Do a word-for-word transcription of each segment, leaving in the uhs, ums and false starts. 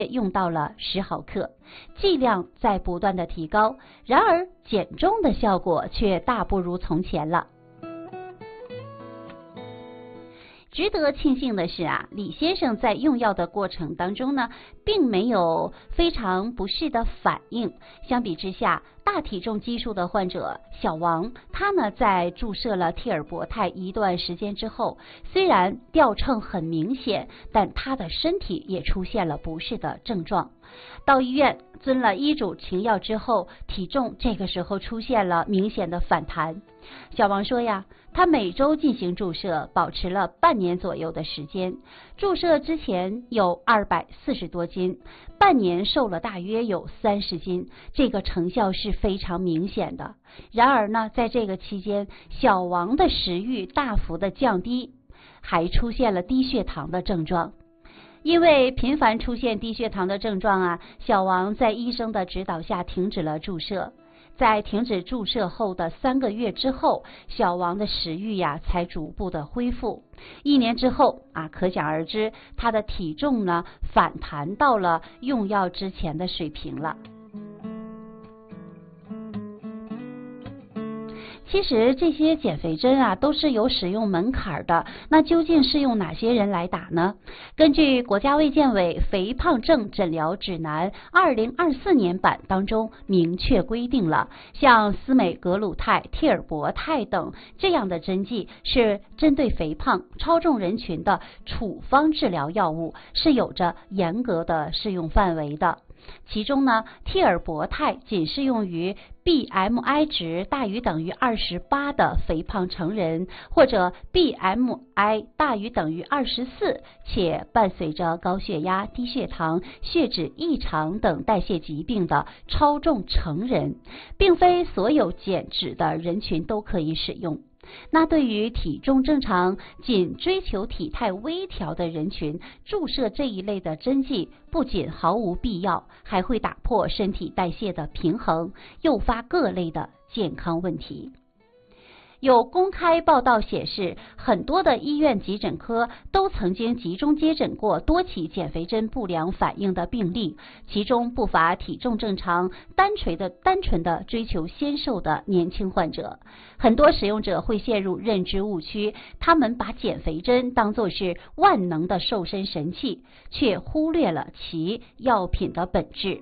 用到了十毫克，剂量在不断的提高，然而减重的效果却大不如从前了。值得庆幸的是啊，李先生在用药的过程当中呢，并没有非常不适的反应。相比之下，大体重基数的患者小王，他呢在注射了替尔博泰一段时间之后，虽然掉秤很明显，但他的身体也出现了不适的症状。到医院遵了医嘱停药之后，体重这个时候出现了明显的反弹。小王说呀，他每周进行注射，保持了半年左右的时间。注射之前有二百四十多斤，半年瘦了大约有三十斤，这个成效是非常明显的。然而呢，在这个期间，小王的食欲大幅的降低，还出现了低血糖的症状。因为频繁出现低血糖的症状啊，小王在医生的指导下停止了注射。在停止注射后的三个月之后，小王的食欲呀才逐步的恢复。一年之后啊，可想而知，他的体重呢反弹到了用药之前的水平了。其实这些减肥针啊都是有使用门槛的，那究竟适用哪些人来打呢？根据国家卫健委肥胖症诊疗指南二零二四年版当中明确规定了，像司美格鲁肽、替尔博泰等这样的针剂是针对肥胖、超重人群的处方治疗药物，是有着严格的适用范围的。其中呢，替尔博泰仅适用于 B M I 值大于等于二十八的肥胖成人，或者 B M I 大于等于二十四，且伴随着高血压、低血糖、血脂异常等代谢疾病的超重成人，并非所有减脂的人群都可以使用。那对于体重正常、仅追求体态微调的人群，注射这一类的针剂不仅毫无必要，还会打破身体代谢的平衡，诱发各类的健康问题。有公开报道显示，很多的医院急诊科都曾经集中接诊过多起减肥针不良反应的病例，其中不乏体重正常、单纯的单纯的追求纤瘦的年轻患者。很多使用者会陷入认知误区，他们把减肥针当作是万能的瘦身神器，却忽略了其药品的本质。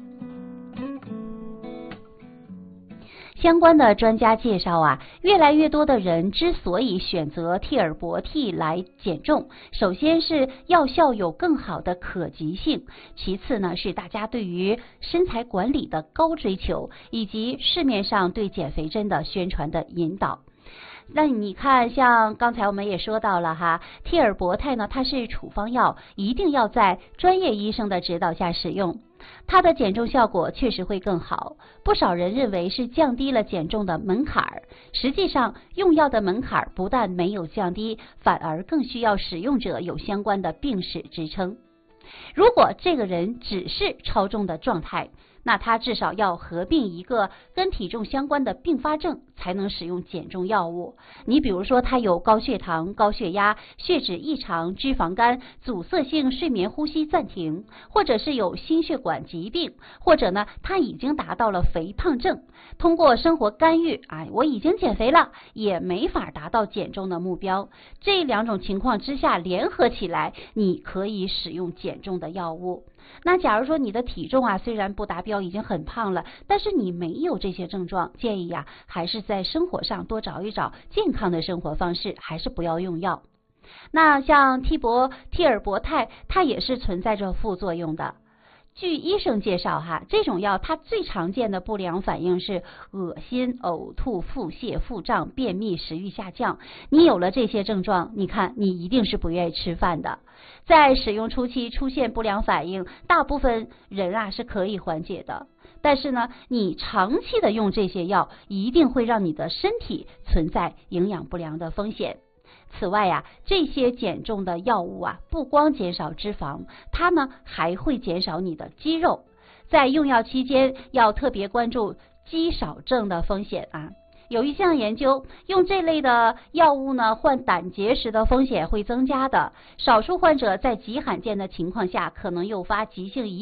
相关的专家介绍啊，越来越多的人之所以选择替尔博替来减重，首先是药效有更好的可及性，其次呢是大家对于身材管理的高追求，以及市面上对减肥针的宣传的引导。那你看，像刚才我们也说到了哈，替尔博泰呢，它是处方药，一定要在专业医生的指导下使用。它的减重效果确实会更好，不少人认为是降低了减重的门槛，实际上用药的门槛不但没有降低，反而更需要使用者有相关的病史支撑。如果这个人只是超重的状态，那他至少要合并一个跟体重相关的并发症，才能使用减重药物。你比如说他有高血糖、高血压、血脂异常、脂肪肝、阻塞性睡眠呼吸暂停，或者是有心血管疾病，或者呢他已经达到了肥胖症，通过生活干预，哎，我已经减肥了，也没法达到减重的目标。这两种情况之下联合起来，你可以使用减重的药物。那假如说你的体重啊虽然不达标，已经很胖了，但是你没有这些症状，建议呀、啊、还是在生活上多找一找健康的生活方式，还是不要用药。那像替博替尔博泰，它也是存在着副作用的。据医生介绍哈，这种药它最常见的不良反应是恶心、呕吐、腹泻、腹胀、便秘、食欲下降。你有了这些症状，你看你一定是不愿意吃饭的。在使用初期出现不良反应，大部分人啊是可以缓解的。但是呢，你长期的用这些药，一定会让你的身体存在营养不良的风险。此外呀、啊，这些减重的药物啊，不光减少脂肪，它呢还会减少你的肌肉。在用药期间，要特别关注肌少症的风险啊。 有一项研究，用这类的药物呢，患胆结石的风险会增加的。少数患者在极罕见的情况下，可能诱发急性胰